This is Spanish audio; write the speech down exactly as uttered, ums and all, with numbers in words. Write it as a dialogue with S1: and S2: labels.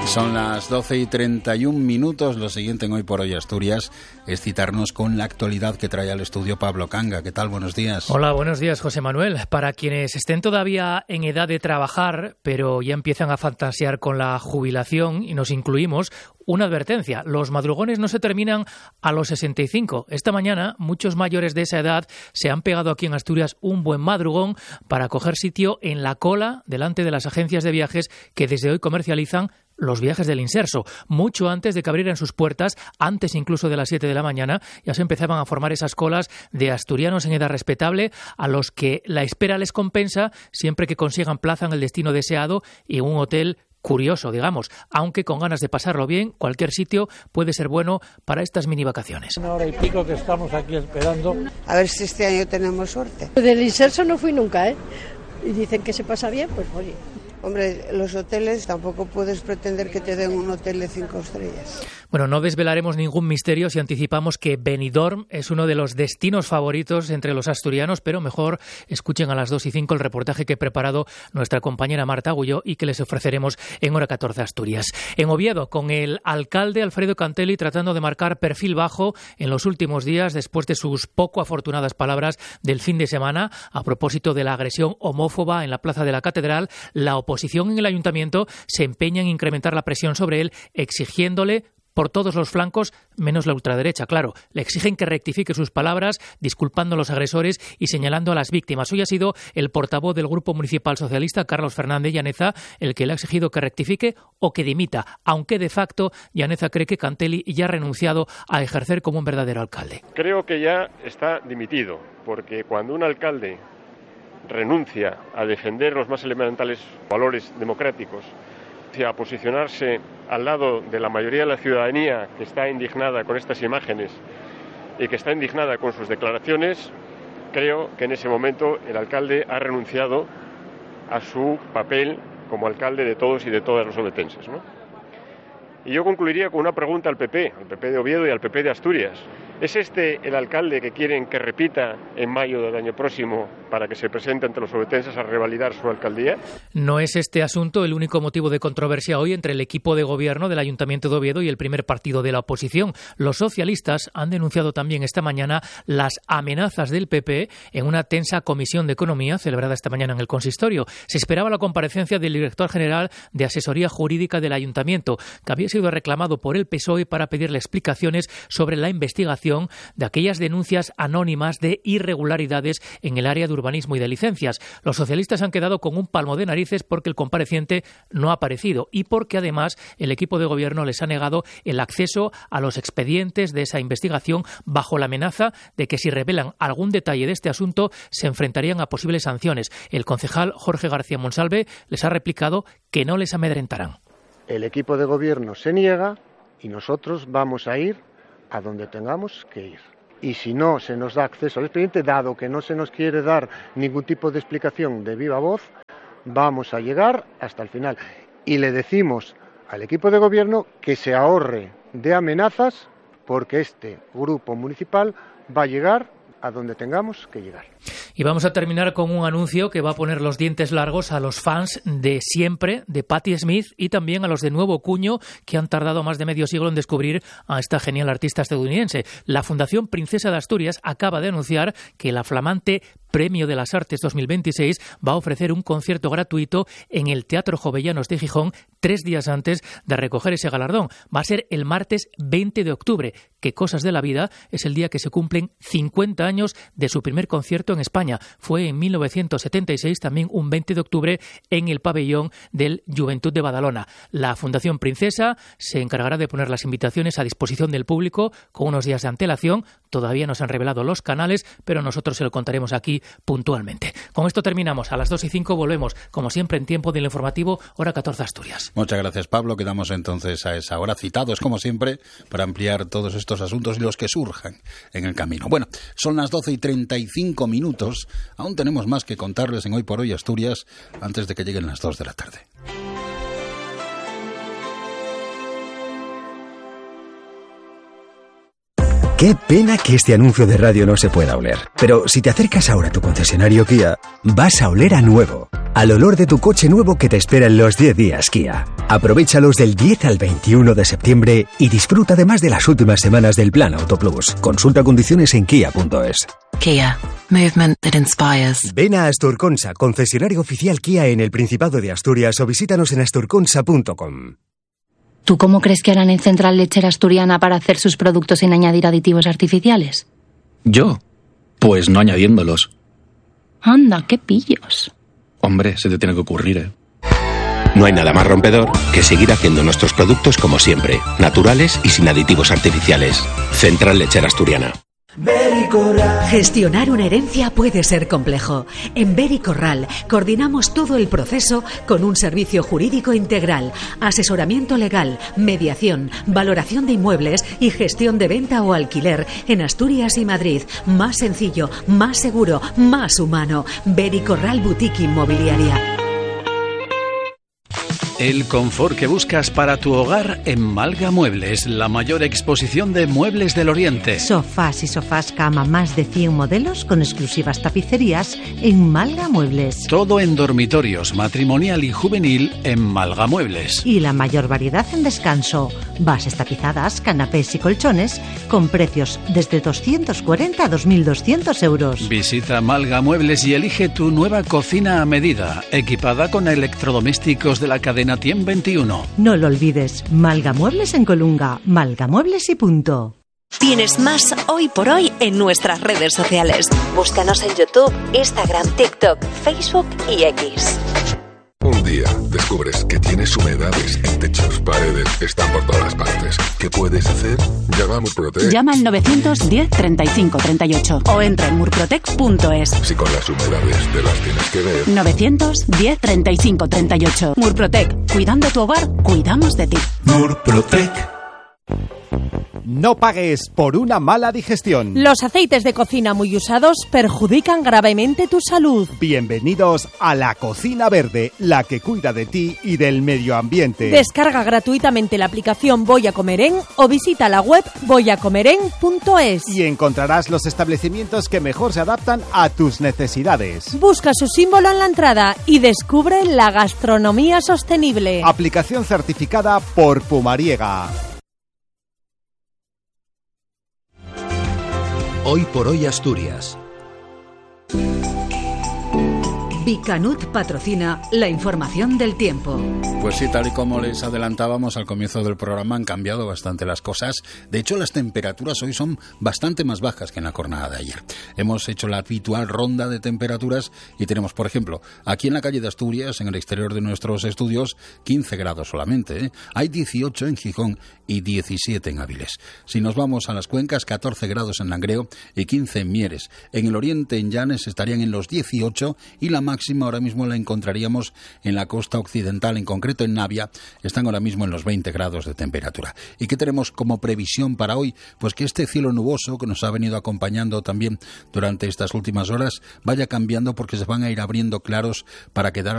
S1: Son las doce y treinta y un minutos. Lo siguiente en Hoy por Hoy Asturias es citarnos con la actualidad que trae al estudio Pablo Canga. ¿Qué tal? Buenos días.
S2: Hola, buenos días, José Manuel. Para quienes estén todavía en edad de trabajar, pero ya empiezan a fantasear con la jubilación, y nos incluimos, una advertencia: los madrugones no se terminan a los sesenta y cinco. Esta mañana muchos mayores de esa edad se han pegado aquí en Asturias un buen madrugón para coger sitio en la cola delante de las agencias de viajes que desde hoy comercializan los viajes del Inserso. Mucho antes de que abrieran sus puertas, antes incluso de las siete de la mañana, ya se empezaban a formar esas colas de asturianos en edad respetable a los que la espera les compensa siempre que consigan plaza en el destino deseado y un hotel curioso, digamos, aunque con ganas de pasarlo bien, cualquier sitio puede ser bueno para estas mini vacaciones.
S3: Una hora y pico que estamos aquí esperando.
S4: A ver si este año tenemos suerte.
S5: Del Inserso no fui nunca, ¿eh? Y dicen que se pasa bien, pues oye.
S4: Hombre, los hoteles tampoco puedes pretender que te den un hotel de cinco estrellas.
S2: Bueno, no desvelaremos ningún misterio si anticipamos que Benidorm es uno de los destinos favoritos entre los asturianos, pero mejor escuchen a las dos y cinco el reportaje que ha preparado nuestra compañera Marta Agulló y que les ofreceremos en Hora catorce Asturias. En Oviedo, con el alcalde Alfredo Cantelli tratando de marcar perfil bajo en los últimos días después de sus poco afortunadas palabras del fin de semana a propósito de la agresión homófoba en la Plaza de la Catedral, la oposición en el ayuntamiento se empeña en incrementar la presión sobre él, exigiéndole por todos los flancos, menos la ultraderecha, claro. Le exigen que rectifique sus palabras, disculpando a los agresores y señalando a las víctimas. Hoy ha sido el portavoz del Grupo Municipal Socialista, Carlos Fernández Llaneza, el que le ha exigido que rectifique o que dimita, aunque de facto Llaneza cree que Cantelli ya ha renunciado a ejercer como un verdadero alcalde.
S6: Creo que ya está dimitido, porque cuando un alcalde renuncia a defender los más elementales valores democráticos, a posicionarse al lado de la mayoría de la ciudadanía que está indignada con estas imágenes y que está indignada con sus declaraciones, creo que en ese momento el alcalde ha renunciado a su papel como alcalde de todos y de todas los ovetenses, ¿no? Y yo concluiría con una pregunta al P P, al P P de Oviedo y al P P de Asturias. ¿Es este el alcalde que quieren que repita en mayo del año próximo para que se presente ante los ovetenses a revalidar su alcaldía?
S2: No es este asunto el único motivo de controversia hoy entre el equipo de gobierno del Ayuntamiento de Oviedo y el primer partido de la oposición. Los socialistas han denunciado también esta mañana las amenazas del P P en una tensa comisión de economía celebrada esta mañana en el consistorio. Se esperaba la comparecencia del director general de Asesoría Jurídica del Ayuntamiento, que había sido reclamado por el P S O E para pedirle explicaciones sobre la investigación de aquellas denuncias anónimas de irregularidades en el área de urbanismo y de licencias. Los socialistas han quedado con un palmo de narices porque el compareciente no ha aparecido y porque además el equipo de gobierno les ha negado el acceso a los expedientes de esa investigación bajo la amenaza de que si revelan algún detalle de este asunto se enfrentarían a posibles sanciones. El concejal Jorge García Monsalve les ha replicado que no les amedrentarán.
S7: El equipo de gobierno se niega y nosotros vamos a ir a donde tengamos que ir. Y si no se nos da acceso al expediente, dado que no se nos quiere dar ningún tipo de explicación de viva voz, vamos a llegar hasta el final. Y le decimos al equipo de gobierno que se ahorre de amenazas porque este grupo municipal va a llegar a donde tengamos que llegar.
S2: Y vamos a terminar con un anuncio que va a poner los dientes largos a los fans de siempre, de Patti Smith, y también a los de Nuevo Cuño, que han tardado más de medio siglo en descubrir a esta genial artista estadounidense. La Fundación Princesa de Asturias acaba de anunciar que la flamante Premio de las Artes dos mil veintiséis va a ofrecer un concierto gratuito en el Teatro Jovellanos de Gijón tres días antes de recoger ese galardón. Va a ser el martes veinte de octubre. Qué cosas de la vida, es el día que se cumplen cincuenta años de su primer concierto en España. Fue en mil novecientos setenta y seis, también un veinte de octubre, en el pabellón del Juventud de Badalona. La Fundación Princesa se encargará de poner las invitaciones a disposición del público con unos días de antelación. Todavía no se han revelado los canales, pero nosotros se lo contaremos aquí puntualmente. Con esto terminamos. A las dos y cinco volvemos, como siempre, en tiempo del informativo Hora catorce Asturias.
S1: Muchas gracias, Pablo. Quedamos entonces a esa hora, citados como siempre para ampliar todos estos asuntos y los que surjan en el camino. Bueno, son las doce y treinta y cinco minutos. Aún tenemos más que contarles en Hoy por Hoy Asturias antes de que lleguen las dos de la tarde.
S8: Qué pena que este anuncio de radio no se pueda oler. Pero si te acercas ahora a tu concesionario Kia, vas a oler a nuevo. al olor de tu coche nuevo que te espera en los diez días Kia. Aprovéchalos del diez al veintiuno de septiembre y disfruta además de las últimas semanas del Plan Auto Plus. Consulta condiciones en kia punto es.
S9: Kia. Movement that inspires.
S8: Ven a Asturconsa, concesionario oficial Kia en el Principado de Asturias, o visítanos en asturconsa punto com.
S10: ¿Tú cómo crees que harán en Central Lechera Asturiana para hacer sus productos sin añadir aditivos artificiales?
S11: ¿Yo? Pues no añadiéndolos.
S10: Anda, qué pillos.
S11: Hombre, se te tiene que ocurrir, ¿eh?
S12: No hay nada más rompedor que seguir haciendo nuestros productos como siempre, naturales y sin aditivos artificiales. Central Lechera Asturiana.
S13: Gestionar una herencia puede ser complejo. En Bericorral coordinamos todo el proceso con un servicio jurídico integral, asesoramiento legal, mediación, valoración de inmuebles y gestión de venta o alquiler en Asturias y Madrid. Más sencillo, más seguro, más humano. Bericorral Boutique Inmobiliaria.
S14: El confort que buscas para tu hogar en Malga Muebles, la mayor exposición de muebles del Oriente.
S15: Sofás y sofás cama, más de cien modelos con exclusivas tapicerías en Malga Muebles.
S14: Todo en dormitorios, matrimonial y juvenil en Malga Muebles.
S15: Y la mayor variedad en descanso, bases tapizadas, canapés y colchones con precios desde doscientos cuarenta a dos mil doscientos euros.
S14: Visita Malga Muebles y elige tu nueva cocina a medida, equipada con electrodomésticos de la cadena Tiem veintiuno.
S15: No lo olvides, Malga Muebles en Colunga, Malga Muebles y punto.
S16: Tienes más Hoy por Hoy en nuestras redes sociales. Búscanos en YouTube, Instagram, TikTok, Facebook y X.
S17: Un día descubres que tienes humedades en techos, paredes, están por todas partes. ¿Qué puedes hacer? Llama a Murprotec.
S18: Llama al novecientos diez treinta y cinco treinta y ocho o entra en murprotec punto es.
S17: Si con las humedades te las tienes que ver.
S18: novecientos diez treinta y cinco treinta y ocho. Murprotec. Cuidando tu hogar, cuidamos de ti.
S19: Murprotec.
S20: No pagues por una mala digestión.
S21: Los aceites de cocina muy usados perjudican gravemente tu salud.
S20: Bienvenidos a La Cocina Verde, la que cuida de ti y del medio ambiente.
S21: Descarga gratuitamente la aplicación Voy a Comer En o visita la web voy a comer en punto es.
S20: Y encontrarás los establecimientos que mejor se adaptan a tus necesidades.
S21: Busca su símbolo en la entrada y descubre la gastronomía sostenible.
S20: Aplicación certificada por Pumariega.
S22: Hoy por Hoy Asturias.
S13: Bicanut patrocina la información del tiempo.
S1: Pues sí, tal y como les adelantábamos al comienzo del programa, han cambiado bastante las cosas. De hecho, las temperaturas hoy son bastante más bajas que en la jornada de ayer. Hemos hecho la habitual ronda de temperaturas y tenemos, por ejemplo, aquí en la calle de Asturias, en el exterior de nuestros estudios, quince grados solamente, ¿eh? Hay dieciocho en Gijón y diecisiete en Áviles. Si nos vamos a las cuencas, catorce grados en Langreo y quince en Mieres. En el oriente, en Llanes, estarían en los dieciocho y la máxima ahora mismo la encontraríamos en la costa occidental, en concreto en Navia, están ahora mismo en los veinte grados de temperatura. ¿Y qué tenemos como previsión para hoy? Pues que este cielo nuboso que nos ha venido acompañando también durante estas últimas horas vaya cambiando, porque se van a ir abriendo claros para quedar